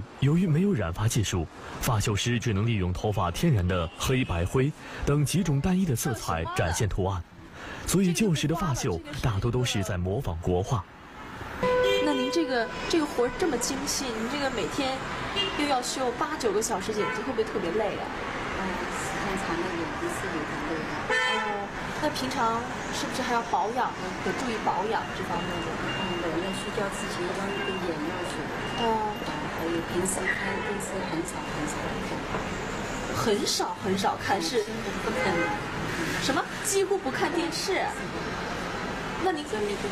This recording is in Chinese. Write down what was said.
由于没有染发技术，发绣师只能利用头发天然的黑白灰等几种单一的色彩展现图案，所以旧时的发绣大多都是在模仿国画。 那您这个活这么精细，您这个每天又要绣8、9个小时，眼睛会不会特别累啊？ 时间长了眼睛是有点累的。 哦，那平常是不是还要保养呢？得注意保养这方面的。 对，要睡觉之前要一个眼药水。还有平时看电视很少看。 很少很少看是？ 不看。 什么？几乎不看电视？那您